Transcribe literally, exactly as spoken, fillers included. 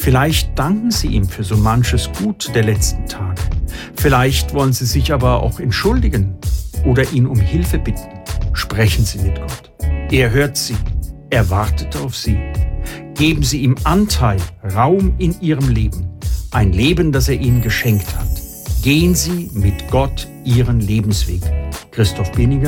Vielleicht danken Sie ihm für so manches Gut der letzten Tage. Vielleicht wollen Sie sich aber auch entschuldigen oder ihn um Hilfe bitten. Sprechen Sie mit Gott. Er hört Sie. Er wartet auf Sie. Geben Sie ihm Anteil, Raum in Ihrem Leben. Ein Leben, das er Ihnen geschenkt hat. Gehen Sie mit Gott Ihren Lebensweg. Christoph Beninger